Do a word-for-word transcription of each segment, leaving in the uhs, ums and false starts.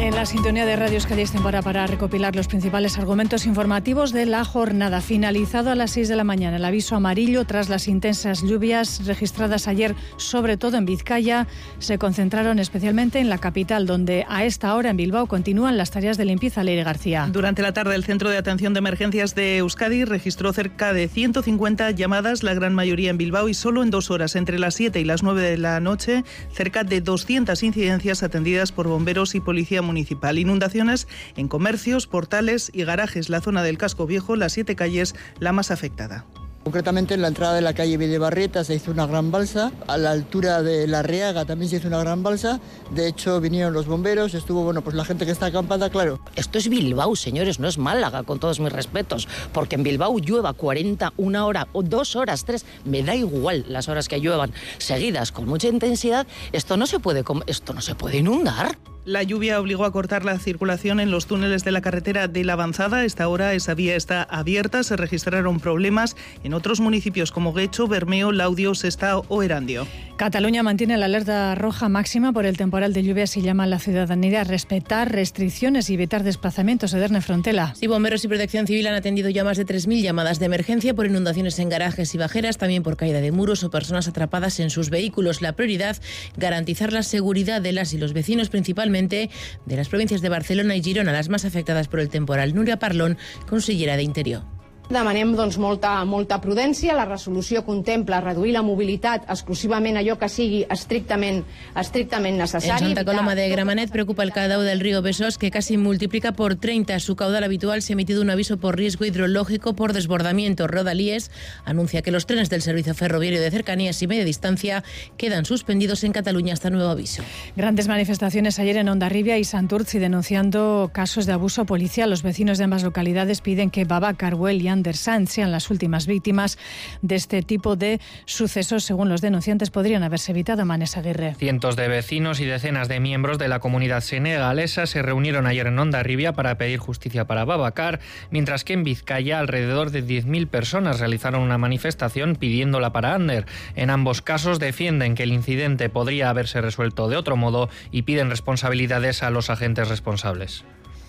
En la sintonía de Radio Euskadi es temporada para recopilar los principales argumentos informativos de la jornada. Finalizado a las seis de la mañana el aviso amarillo tras las intensas lluvias registradas ayer, sobre todo en Vizcaya, se concentraron especialmente en la capital, donde a esta hora en Bilbao continúan las tareas de limpieza. Leire García. Durante la tarde el Centro de Atención de Emergencias de Euskadi registró cerca de ciento cincuenta llamadas, la gran mayoría en Bilbao, y solo en dos horas, entre las siete y las nueve de la noche, cerca de doscientas incidencias atendidas por bomberos y policía municipal. Inundaciones en comercios, portales y garajes. La zona del Casco Viejo, las siete calles, la más afectada. Concretamente en la entrada de la calle Videbarrieta se hizo una gran balsa, a la altura de La Reaga también se hizo una gran balsa, de hecho vinieron los bomberos, estuvo bueno pues la gente que está acampada, claro. Esto es Bilbao, señores, no es Málaga, con todos mis respetos, porque en Bilbao llueva cuarenta, una hora o dos horas, tres, me da igual las horas que lluevan seguidas con mucha intensidad, esto no se puede, esto no se puede inundar. La lluvia obligó a cortar la circulación en los túneles de la carretera de la Avanzada. A esta hora esa vía está abierta. Se registraron problemas en otros municipios como Guecho, Bermeo, Laudio, Sestao o Erandio. Cataluña mantiene la alerta roja máxima por el temporal de lluvias y llama a la ciudadanía a respetar restricciones y evitar desplazamientos. Ederne Frontela. Sí, bomberos y protección civil han atendido ya más de tres mil llamadas de emergencia por inundaciones en garajes y bajeras, también por caída de muros o personas atrapadas en sus vehículos. La prioridad, garantizar la seguridad de las y los vecinos, principalmente de las provincias de Barcelona y Girona, las más afectadas por el temporal. Núria Parlón, consellera de Interior. Demanem doncs, molta, molta prudència. La resolució contempla reduir la mobilitat exclusivament allò que sigui estrictament, estrictament necessari. En Santa Coloma de Gramenet preocupa el caudal del río Besós, que casi multiplica por treinta su caudal habitual. Se ha emitido un aviso por riesgo hidrológico por desbordamiento. Rodalíes anuncia que los trenes del servicio ferroviario de cercanías y media distancia quedan suspendidos en Cataluña hasta nuevo aviso. Grandes manifestaciones ayer en Hondarribia y Santurtzi denunciando casos de abuso policial. Los vecinos de ambas localidades piden que Babacar, Arbuel y Ander Sanz sean las últimas víctimas de este tipo de sucesos. Según los denunciantes, podrían haberse evitado. Manes Aguirre. Cientos de vecinos y decenas de miembros de la comunidad senegalesa se reunieron ayer en Hondarribia para pedir justicia para Babacar, mientras que en Vizcaya alrededor de diez mil personas realizaron una manifestación pidiéndola para Ander. En ambos casos defienden que el incidente podría haberse resuelto de otro modo y piden responsabilidades a los agentes responsables.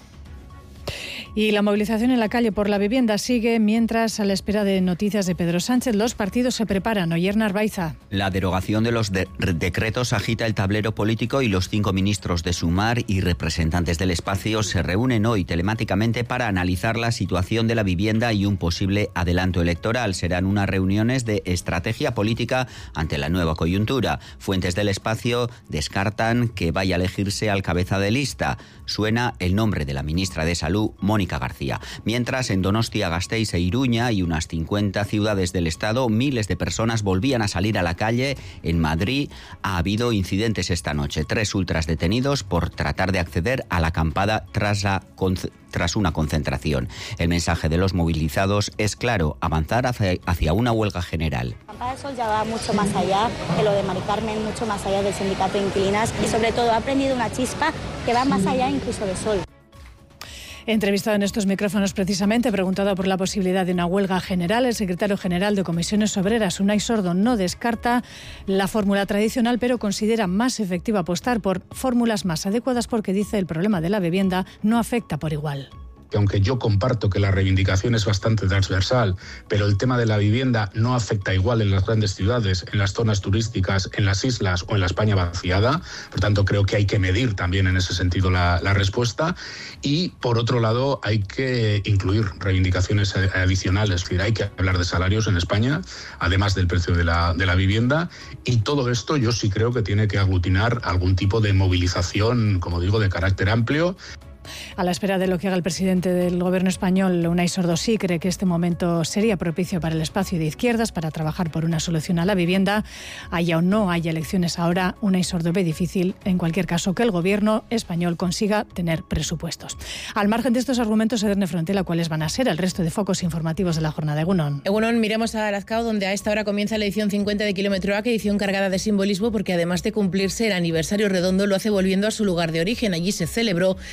Y la movilización en la calle por la vivienda sigue, mientras, a la espera de noticias de Pedro Sánchez, los partidos se preparan. Oyer Narváiza. La derogación de los de- decretos agita el tablero político y los cinco ministros de Sumar y representantes del espacio se reúnen hoy telemáticamente para analizar la situación de la vivienda y un posible adelanto electoral. Serán unas reuniones de estrategia política ante la nueva coyuntura. Fuentes del espacio descartan que vaya a elegirse al cabeza de lista. Suena el nombre de la ministra de Salud, Mónica García. Mientras, en Donostia, Gasteiz e Iruña y unas cincuenta ciudades del estado, miles de personas volvían a salir a la calle. En Madrid ha habido incidentes esta noche. Tres ultras detenidos por tratar de acceder a la acampada tras, la, tras una concentración. El mensaje de los movilizados es claro: avanzar hacia, hacia una huelga general. La acampada del Sol ya va mucho más allá que lo de Mari Carmen, mucho más allá del sindicato de inquilinas y sobre todo ha prendido una chispa que va más allá incluso de Sol. Entrevistado en estos micrófonos precisamente, preguntado por la posibilidad de una huelga general, el secretario general de Comisiones Obreras, Unai Sordo, no descarta la fórmula tradicional, pero considera más efectivo apostar por fórmulas más adecuadas porque, dice, el problema de la vivienda no afecta por igual. Que aunque yo comparto que la reivindicación es bastante transversal, pero el tema de la vivienda no afecta igual en las grandes ciudades, en las zonas turísticas, en las islas o en la España vaciada. Por tanto, creo que hay que medir también en ese sentido la, la respuesta. Y, por otro lado, hay que incluir reivindicaciones adicionales. Es decir, hay que hablar de salarios en España, además del precio de la, de la vivienda. Y todo esto yo sí creo que tiene que aglutinar algún tipo de movilización, como digo, de carácter amplio. A la espera de lo que haga el presidente del gobierno español, Unai Sordo sí cree que este momento sería propicio para el espacio de izquierdas para trabajar por una solución a la vivienda. Haya o no haya elecciones ahora, Unai Sordo ve difícil, en cualquier caso, que el gobierno español consiga tener presupuestos. Al margen de estos argumentos, Ederne Frontela, ¿cuáles van a ser el resto de focos informativos de la jornada? Egunon. Egunon, miremos a Lazcao, donde a esta hora comienza la edición cincuenta de Kilómetro A, que edición cargada de simbolismo, porque además de cumplirse el aniversario redondo, lo hace volviendo a su lugar de origen. Allí se celebró la primera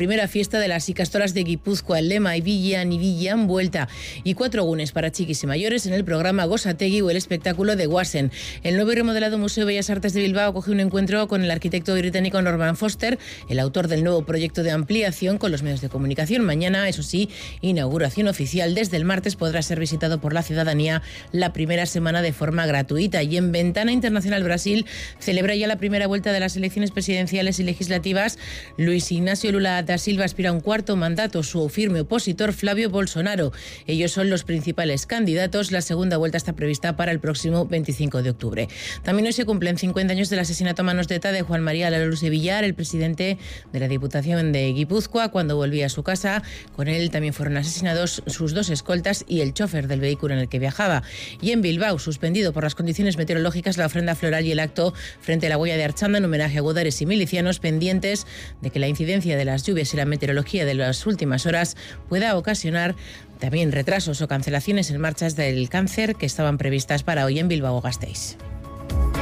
primera fiesta de las Ikastolas de Guipúzcoa, el lema Ibillan, Ibillan, vuelta, y cuatro gunes para chiquis y mayores en el programa Gosategui o el espectáculo de Guasen. El nuevo y remodelado Museo de Bellas Artes de Bilbao acoge un encuentro con el arquitecto británico Norman Foster, el autor del nuevo proyecto de ampliación, con los medios de comunicación. Mañana, eso sí, inauguración oficial. Desde el martes podrá ser visitado por la ciudadanía la primera semana de forma gratuita. Y en Ventana Internacional, Brasil celebra ya la primera vuelta de las elecciones presidenciales y legislativas. Luis Ignacio Lula da Silva aspira a un cuarto mandato, su firme opositor Flavio Bolsonaro. Ellos son los principales candidatos. La segunda vuelta está prevista para el próximo veinticinco de octubre. También hoy se cumplen cincuenta años del asesinato a manos de ETA de Juan María Lalos de Villar, el presidente de la Diputación de Guipúzcoa, cuando volvía a su casa. Con él también fueron asesinados sus dos escoltas y el chofer del vehículo en el que viajaba. Y en Bilbao, suspendido por las condiciones meteorológicas, la ofrenda floral y el acto frente a la huella de Archanda en homenaje a gudares y milicianos, pendientes de que la incidencia de las lluvias y la meteorología de las últimas horas pueda ocasionar también retrasos o cancelaciones en marchas del cáncer que estaban previstas para hoy en Bilbao-Gasteiz.